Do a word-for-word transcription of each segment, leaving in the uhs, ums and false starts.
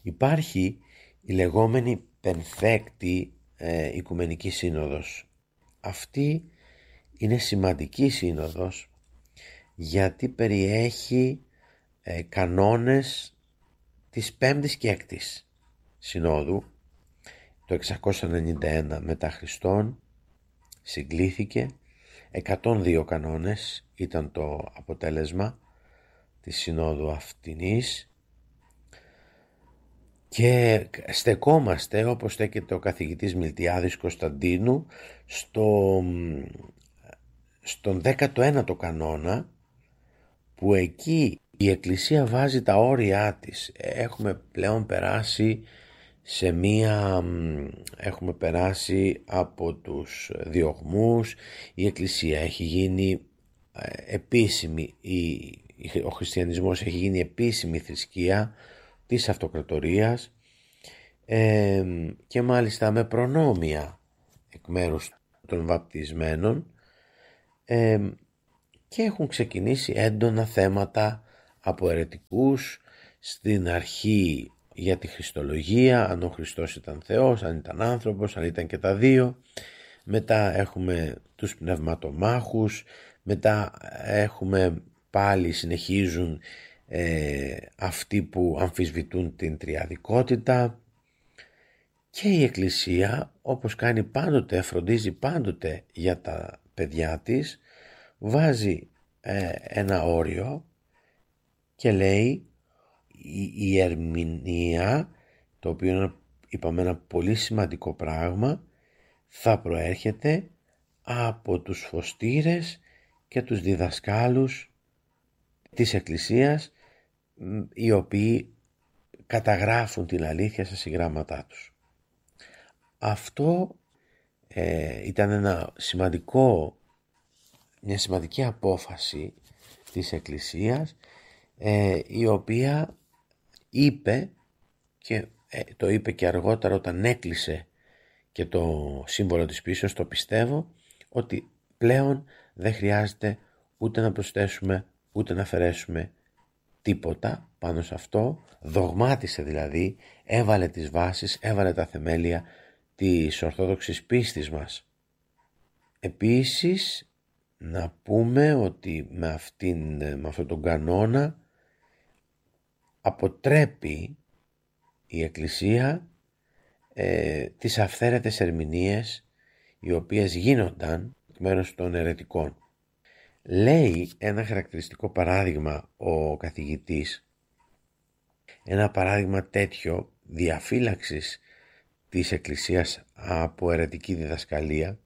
Υπάρχει η λεγόμενη πενθέκτη ε, Οικουμενική Σύνοδος. Αυτή είναι σημαντική σύνοδος γιατί περιέχει ε, κανόνες της πέμπτης και έκτης συνόδου. Το εξακόσια ενενήντα ένα μετά Χριστόν συγκλήθηκε, εκατόν δύο κανόνες ήταν το αποτέλεσμα της συνόδου αυτινής, και στεκόμαστε, όπως στέκεται ο καθηγητής Μιλτιάδης Κωνσταντίνου, στο, στον δέκατο ένατο κανόνα, που εκεί η Εκκλησία βάζει τα όρια της. Έχουμε πλέον περάσει σε μία, έχουμε περάσει από τους διωγμούς, η Εκκλησία έχει γίνει επίσημη, ο χριστιανισμός έχει γίνει επίσημη θρησκεία της αυτοκρατορίας, ε, και μάλιστα με προνόμια εκ μέρους των βαπτισμένων, ε, και έχουν ξεκινήσει έντονα θέματα από αιρετικούς στην αρχή για τη χριστολογία, αν ο Χριστός ήταν Θεός, αν ήταν άνθρωπος, αν ήταν και τα δύο. Μετά έχουμε τους πνευματομάχους, μετά έχουμε πάλι συνεχίζουν ε, αυτοί που αμφισβητούν την τριαδικότητα, και η Εκκλησία, όπως κάνει πάντοτε, φροντίζει πάντοτε για τα παιδιά της, βάζει ε, ένα όριο και λέει η, η ερμηνεία, το οποίο είναι, είπαμε, ένα πολύ σημαντικό πράγμα, θα προέρχεται από τους φωστήρες και τους διδασκάλους της Εκκλησίας, οι οποίοι καταγράφουν την αλήθεια στα συγγράμματά τους. Αυτό ε, ήταν ένα σημαντικό, μια σημαντική απόφαση της Εκκλησίας, ε, η οποία είπε, και ε, το είπε και αργότερα όταν έκλεισε και το σύμβολο της πίσεως, το πιστεύω, ότι πλέον δεν χρειάζεται ούτε να προσθέσουμε ούτε να αφαιρέσουμε τίποτα πάνω σε αυτό. Δογμάτισε δηλαδή, έβαλε τις βάσεις, έβαλε τα θεμέλια της ορθόδοξης πίστης μας. Επίσης να πούμε ότι με, αυτήν, με αυτόν τον κανόνα αποτρέπει η Εκκλησία ε, τις αυθαίρετες ερμηνείες οι οποίες γίνονταν εκ μέρους των αιρετικών. Λέει ένα χαρακτηριστικό παράδειγμα ο καθηγητής, ένα παράδειγμα τέτοιο διαφύλαξης της Εκκλησίας από αιρετική διδασκαλία.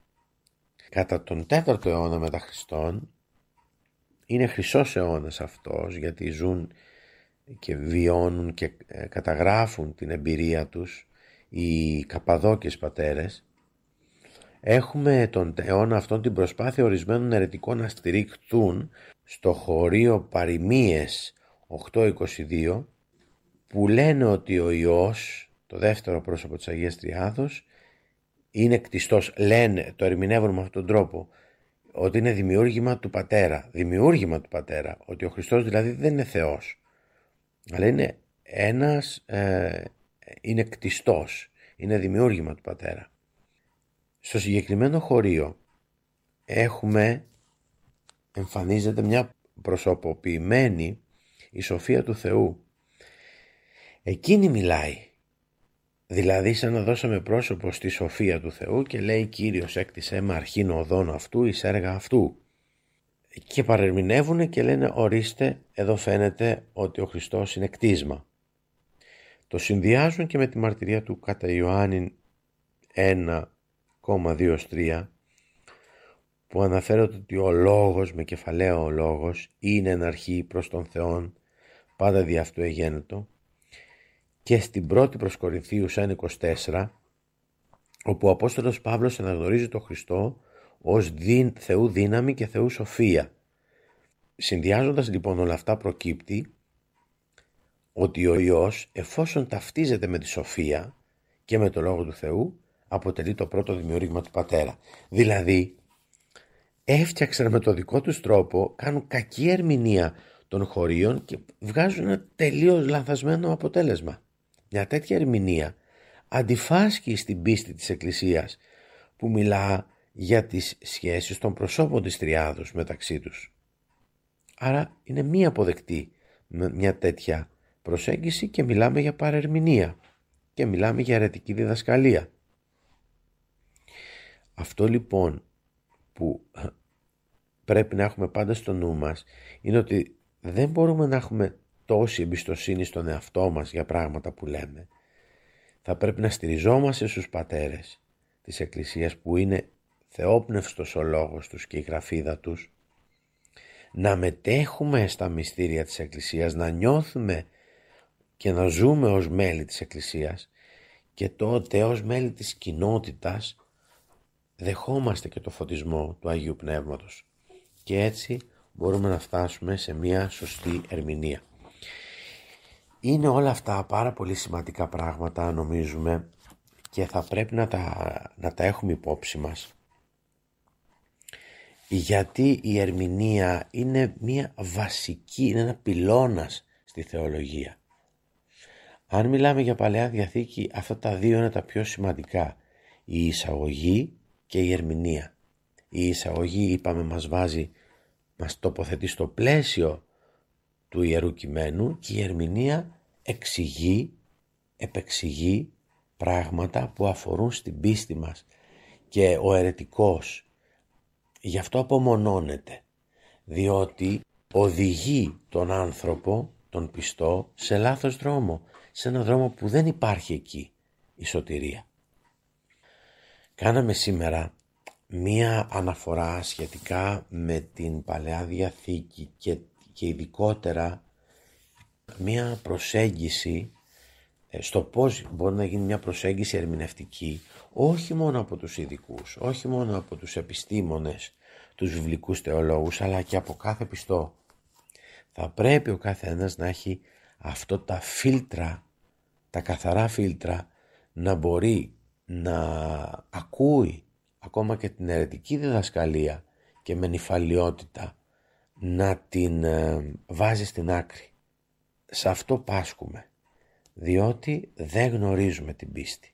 Κατά τον τέταρτο αιώνα μετά Χριστόν, είναι χρυσός αιώνας αυτός, γιατί ζουν και βιώνουν και καταγράφουν την εμπειρία τους οι Καπαδόκες πατέρες. Έχουμε τον αιώνα αυτόν την προσπάθεια ορισμένων αιρετικών να στηριχθούν στο χωρίο Παροιμίες οκτώ είκοσι δύο, που λένε ότι ο Υιός, το δεύτερο πρόσωπο της Αγίας Τριάδος, είναι κτιστός. Λένε, το ερμηνεύουν με αυτόν τον τρόπο, ότι είναι δημιούργημα του Πατέρα. Δημιούργημα του Πατέρα. Ότι ο Χριστός δηλαδή δεν είναι Θεός, αλλά είναι ένας, ε, είναι κτιστός. Είναι δημιούργημα του Πατέρα. Στο συγκεκριμένο χωρίο έχουμε, εμφανίζεται μια προσωποποιημένη η σοφία του Θεού. Εκείνη μιλάει, δηλαδή σαν να δώσαμε πρόσωπο στη σοφία του Θεού και λέει Κύριος έκτισε με αρχήν οδόν αυτού εις έργα αυτού, και παρερμηνεύουν και λένε ορίστε, εδώ φαίνεται ότι ο Χριστός είναι κτίσμα. Το συνδυάζουν και με τη μαρτυρία του κατά Ιωάννην ένα δύο τρία, που αναφέρεται ότι ο λόγος, με κεφαλαίο ο λόγος, είναι εν αρχή προς τον Θεόν, πάντα δι' αυτού εγένετο, και στην πρώτη προς Κορινθίους ένα είκοσι τέσσερα, όπου ο Απόστολος Παύλος αναγνωρίζει τον Χριστό ως δι, Θεού δύναμη και Θεού σοφία. Συνδυάζοντας λοιπόν όλα αυτά, προκύπτει ότι ο Υιός, εφόσον ταυτίζεται με τη σοφία και με το Λόγο του Θεού, αποτελεί το πρώτο δημιούργημα του Πατέρα. Δηλαδή έφτιαξαν με το δικό τους τρόπο, κάνουν κακή ερμηνεία των χωρίων και βγάζουν ένα τελείως λανθασμένο αποτέλεσμα. μια τέτοια ερμηνεία αντιφάσκει στην πίστη της Εκκλησίας που μιλά για τις σχέσεις των προσώπων της τριάδος μεταξύ τους. Άρα είναι μη αποδεκτή μια τέτοια προσέγγιση και μιλάμε για παρερμηνεία και μιλάμε για αιρετική διδασκαλία. Αυτό λοιπόν που πρέπει να έχουμε πάντα στο νου μας είναι ότι δεν μπορούμε να έχουμε τόση εμπιστοσύνη στον εαυτό μας για πράγματα που λέμε. Θα πρέπει να στηριζόμαστε στους πατέρες της Εκκλησίας που είναι θεόπνευστος ο λόγος τους και η γραφίδα τους, να μετέχουμε στα μυστήρια της Εκκλησίας, να νιώθουμε και να ζούμε ως μέλη της Εκκλησίας και τότε ως μέλη της κοινότητας δεχόμαστε και το φωτισμό του Αγίου Πνεύματος και έτσι μπορούμε να φτάσουμε σε μια σωστή ερμηνεία. Είναι όλα αυτά πάρα πολύ σημαντικά πράγματα νομίζουμε και θα πρέπει να τα, να τα έχουμε υπόψη μας, γιατί η ερμηνεία είναι μια βασική, είναι ένα πυλώνας στη θεολογία. Αν μιλάμε για Παλαιά Διαθήκη, αυτά τα δύο είναι τα πιο σημαντικά, η εισαγωγή και η ερμηνεία. Η εισαγωγή, είπαμε, μας βάζει, μας τοποθετεί στο πλαίσιο του Ιερού Κειμένου και η ερμηνεία εξηγεί, επεξηγεί πράγματα που αφορούν στην πίστη μας και ο αιρετικός γι' αυτό απομονώνεται, διότι οδηγεί τον άνθρωπο, τον πιστό, σε λάθος δρόμο, σε ένα δρόμο που δεν υπάρχει εκεί η σωτηρία. Κάναμε σήμερα μία αναφορά σχετικά με την Παλαιά Διαθήκη και, και ειδικότερα μία προσέγγιση στο πώς μπορεί να γίνει μια προσέγγιση ερμηνευτική, όχι μόνο από τους ειδικούς, όχι μόνο από τους επιστήμονες, τους βιβλικούς θεολόγους, αλλά και από κάθε πιστό. Θα πρέπει ο καθένας να έχει αυτό τα φίλτρα, τα καθαρά φίλτρα, να μπορεί να ακούει ακόμα και την αιρετική διδασκαλία και με νηφαλιότητα να την ε, βάζει στην άκρη. Σε αυτό πάσχουμε, διότι δεν γνωρίζουμε την πίστη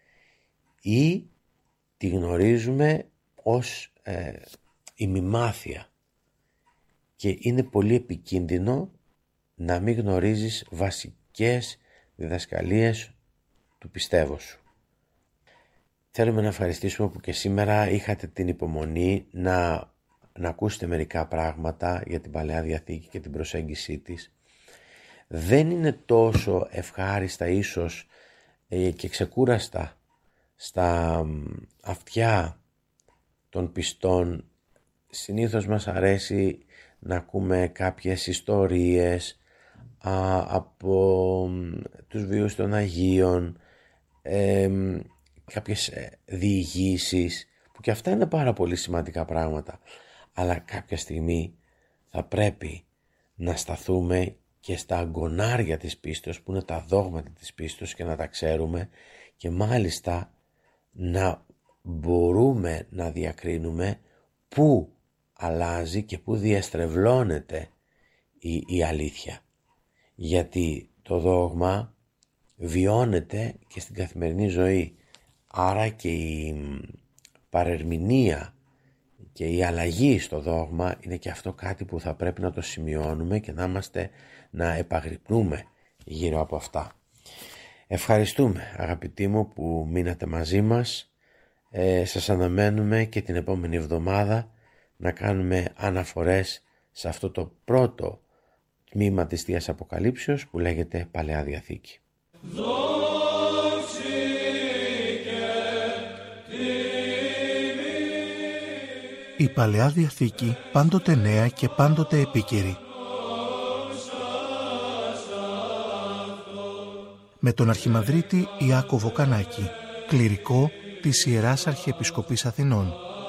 ή τη γνωρίζουμε ως ε, ημιμάθεια και είναι πολύ επικίνδυνο να μην γνωρίζεις βασικές διδασκαλίες του πιστεύω σου. Θέλουμε να ευχαριστήσουμε που και σήμερα είχατε την υπομονή να, να ακούσετε μερικά πράγματα για την Παλαιά Διαθήκη και την προσέγγιση της. Δεν είναι τόσο ευχάριστα ίσως ε, και ξεκούραστα στα αυτιά των πιστών. Συνήθως μας αρέσει να ακούμε κάποιες ιστορίες α, από τους βίους των Αγίων, ε, κάποιες διηγήσεις που και αυτά είναι πάρα πολύ σημαντικά πράγματα, αλλά κάποια στιγμή θα πρέπει να σταθούμε και στα αγκονάρια της πίστης που είναι τα δόγματα της πίστης και να τα ξέρουμε και μάλιστα να μπορούμε να διακρίνουμε πού αλλάζει και πού διαστρεβλώνεται η, η αλήθεια, γιατί το δόγμα βιώνεται και στην καθημερινή ζωή, άρα και η παρερμηνία και η αλλαγή στο δόγμα είναι και αυτό κάτι που θα πρέπει να το σημειώνουμε και να είμαστε να επαγρυπνούμε γύρω από αυτά. Ευχαριστούμε αγαπητοί μου που μείνατε μαζί μας. Ε, σας αναμένουμε και την επόμενη εβδομάδα να κάνουμε αναφορές σε αυτό το πρώτο τμήμα της Θείας Αποκαλύψεως που λέγεται Παλαιά Διαθήκη. Η Παλαιά Διαθήκη πάντοτε νέα και πάντοτε επίκαιρη. Με τον Αρχιμανδρίτη Ιάκωβο Κανάκη, κληρικό της Ιεράς Αρχιεπισκοπής Αθηνών.